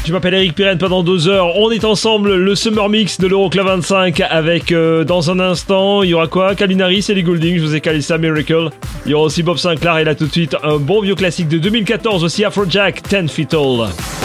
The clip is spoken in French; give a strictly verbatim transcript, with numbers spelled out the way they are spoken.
Je m'appelle Eric Pirenne, pendant deux heures, on est ensemble, le Summer Mix de l'Euroclub vingt-cinq avec, euh, dans un instant, il y aura quoi? Calinaris et les Goulding, je vous ai calé ça, Miracle. Il y aura aussi Bob Sinclair et là tout de suite, un bon vieux classique de deux mille quatorze, aussi Afrojack, ten feet tall.